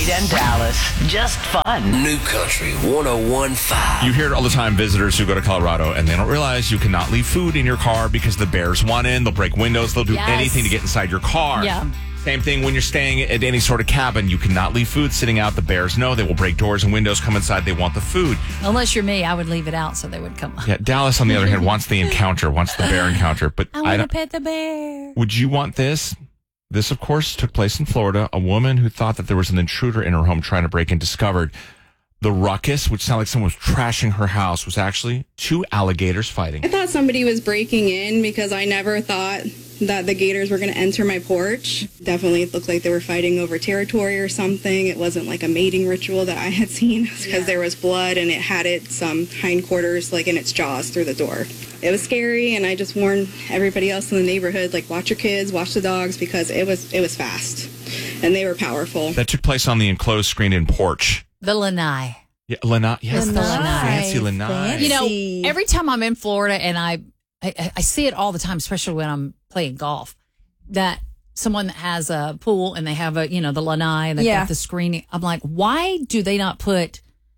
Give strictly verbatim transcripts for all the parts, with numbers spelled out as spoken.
Wade and Dallas. Just fun. New Country one oh one point five. You hear it all the time, visitors who go to Colorado, and they don't realize you cannot leave food in your car because the bears want in. They'll break windows. They'll do Yes. anything to get inside your car. Yeah. Same thing when you're staying at any sort of cabin. You cannot leave food sitting out. The bears know. They will break doors and windows, come inside. They want the food. Unless you're me, I would leave it out so they would come up. Yeah, Dallas, on the other hand, wants the encounter, wants the bear encounter. But I I want to don't, pet the bear. would you want this? This, of course, took place in Florida. A woman who thought that there was an intruder in her home trying to break in discovered the ruckus, which sounded like someone was trashing her house, was actually two alligators fighting. I thought somebody was breaking in because I never thought that the gators were going to enter my porch. Definitely looked like they were fighting over territory or something. It wasn't like a mating ritual that I had seen because yeah. there was blood and it had its um, hindquarters like in its jaws through the door. It was scary, and I just warned everybody else in the neighborhood, like, watch your kids, watch the dogs, because it was it was fast and they were powerful. That took place on the enclosed screened-in porch. The lanai. Yeah, lanai. Yes, the lanai. lanai. Fancy lanai. You know, every time I'm in Florida, and I, I, I see it all the time, especially when I'm playing golf, that someone that has a pool and they have a, you know, the lanai and they Yeah. got the screening. I'm like, why do they not put,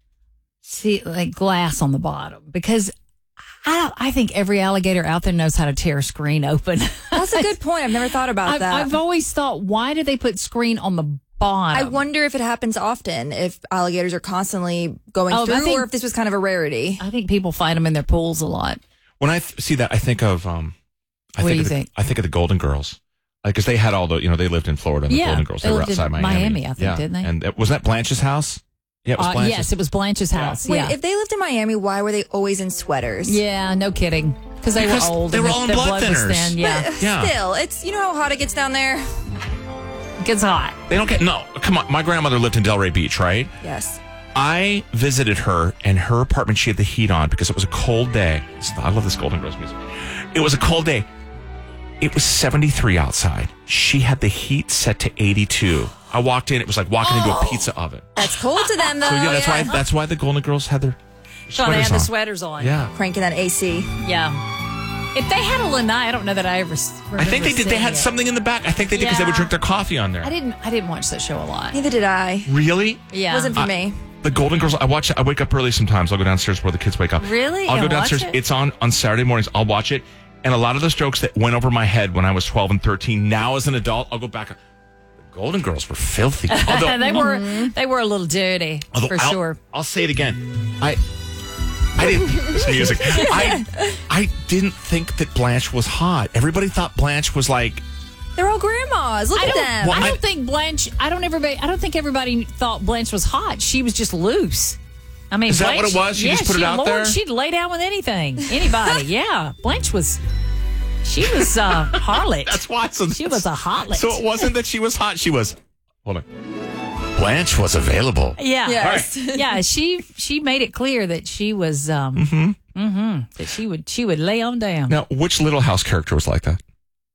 see, like glass on the bottom? Because I, I think every alligator out there knows how to tear a screen open. That's a good point. I've never thought about I've, that. I've always thought, why do they put screen on the bottom? I wonder if it happens often, if alligators are constantly going Oh, I through, think- or if this was kind of a rarity. I think people find them in their pools a lot. When I th- see that, I think of um, I What think do of you the, think? I think of the Golden Girls, because they had all the, you know, they lived in Florida. And the Yeah, Golden Girls, they, they were lived in outside Miami. Miami, I think, yeah. didn't they? And it, was that Blanche's house? Yeah, it was Uh, Blanche's. yes, it was Blanche's house. Wait, yeah. if they lived in Miami, why were they always in sweaters? Yeah, no kidding. Because they Because were old. they and were their- all on their blood blood was thinners. thin. Yeah, But Yeah. still, it's, you know how hot it gets down there? it gets hot. They don't get no. Come on, my grandmother lived in Delray Beach, right? Yes. I visited her, and her apartment, she had the heat on because it was a cold day. I love this Golden Girls music. It was a cold day. It was seventy-three outside. She had the heat set to eighty-two. I walked in, it was like walking into a pizza oven. That's cold to them, though. So yeah, that's why that's why the Golden Girls had their So they sweaters had the on. sweaters on. Yeah. Cranking that A C. Yeah. If they had a lanai, I don't know that I ever. s- I think they remember did. They seeing had it. something in the back. I think they did because they would Yeah. drink their coffee on there. I didn't. I didn't watch that show a lot. Neither did I. Really? Yeah. Wasn't for I- me. The Golden Girls. I watch. I wake up early sometimes. I'll go downstairs where the kids wake up. Really? I'll go And watch downstairs. it? It's on on Saturday mornings. I'll watch it, and a lot of those jokes that went over my head when I was twelve and thirteen. Now as an adult, I'll go back. The Golden Girls were filthy. Although, they were. They were a little dirty although for I'll, sure. I'll say it again. I. I didn't. This music. I. I didn't think that Blanche was hot. Everybody thought Blanche was like. They're all grandmas. Look I at don't. them. Well, I I- don't think Blanche. I don't everybody. I don't think everybody thought Blanche was hot. She was just loose. I mean, Is that Blanche, what it was? She yeah, just put it she, out Lord, there? She'd lay down with anything, anybody. Yeah, Blanche was. She was a harlot. That's why. So She was a harlot. So it wasn't that she was hot. She was. Hold on. Blanche was available. Yeah. Yes. Yeah, she she made it clear that she was um mm-hmm. Mm-hmm, that she would she would lay on down. Now, which Little House character was like that?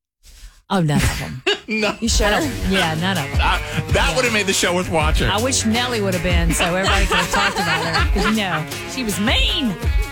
Oh, none of them. No. You sure? Yeah, none of them. That, that would have made the show worth watching. I wish Nellie would have been so everybody could have talked about her because you know she was mean.